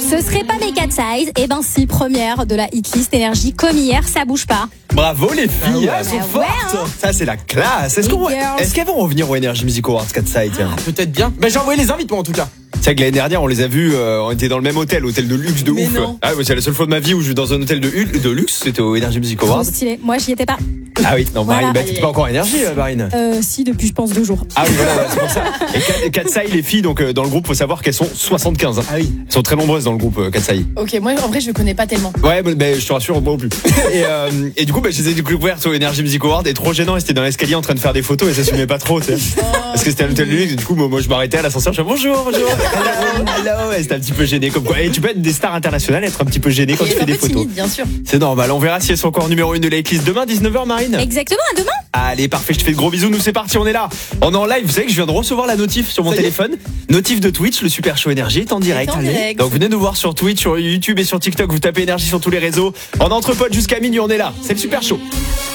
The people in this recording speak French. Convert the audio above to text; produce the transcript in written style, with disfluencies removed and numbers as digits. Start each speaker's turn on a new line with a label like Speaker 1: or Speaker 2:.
Speaker 1: Ce serait pas mes 4 size. Eh ben si, première de la hitlist énergie comme hier, ça bouge pas.
Speaker 2: Bravo les filles, elles sont
Speaker 1: ouais,
Speaker 2: fortes. Ça c'est la classe. Est-ce
Speaker 1: Les
Speaker 2: qu'elles vont revenir aux Energy Music Awards 4 Side?
Speaker 3: Peut-être bien. Mais j'ai envoyé les invites moi en tout cas.
Speaker 2: C'est que l'année dernière on les a vus, on était dans le même hôtel de luxe de
Speaker 3: Mais
Speaker 2: ouf.
Speaker 3: non.
Speaker 2: Ah ouais, c'est la seule fois de ma vie où je vais dans un hôtel de luxe, c'était au Energy Music
Speaker 1: Trop
Speaker 2: Awards.
Speaker 1: stylé. Moi, j'y étais pas.
Speaker 2: Ah oui, non Marine,
Speaker 1: Voilà.
Speaker 2: t'étais pas encore Énergie Marine.
Speaker 1: Si, depuis je pense 2 jours.
Speaker 2: Ah oui voilà, c'est pour ça. Et Katsai les filles donc dans le groupe, faut savoir qu'elles sont 75.
Speaker 3: Ah oui.
Speaker 2: Elles sont très nombreuses dans le groupe Katsai.
Speaker 4: Ok, moi en vrai je le connais pas tellement.
Speaker 2: Ouais, mais je te rassure, moi non plus. Et du coup, je les ai découvertes au Energy Music Awards et trop gênant, c'était dans l'escalier en train de faire des photos et ça s'assumait pas trop, tu sais. Parce que c'était à l'hôtel de luxe, et du coup, moi je m'arrêtais à l'ascenseur, je disais bonjour. Hello, et c'était un petit peu gêné comme quoi. Et tu peux être des stars internationales, être un petit peu gêné quand tu fais des photos.
Speaker 4: Timide, bien sûr.
Speaker 2: C'est normal, on verra si elles sont encore numéro 1 de la hitlist demain 19h Marine.
Speaker 1: Exactement, à demain.
Speaker 2: Allez, parfait, je te fais de gros bisous, nous c'est parti, on est là. On est en live, vous savez que je viens de recevoir la notif sur mon téléphone. Notif de Twitch, le Super Show Énergie est en direct. Donc venez nous voir sur Twitch, sur YouTube et sur TikTok, vous tapez Énergie sur tous les réseaux. On est entre potes jusqu'à minuit, on est là. C'est le Super Show.